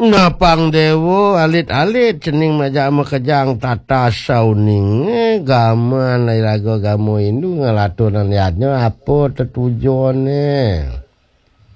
Napang dewo alit-alit cening majak makejang tata sauning gaman lago gamo indu ngelaturan liatnya apa tetujuannya.